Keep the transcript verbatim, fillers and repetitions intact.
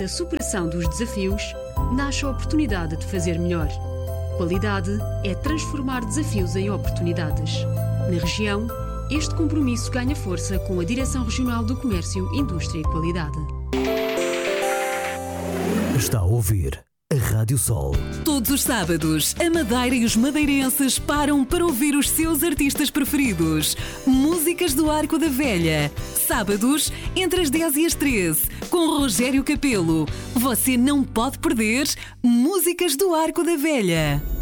da superação dos desafios, nasce a oportunidade de fazer melhor. Qualidade é transformar desafios em oportunidades. Na região, este compromisso ganha força com a Direção Regional do Comércio, Indústria e Qualidade. Está a ouvir a Rádio Sol. Todos os sábados, a Madeira e os madeirenses param para ouvir os seus artistas preferidos. Músicas do Arco da Velha. Sábados, entre as dez e as treze, com Rogério Capelo. Você não pode perder Músicas do Arco da Velha.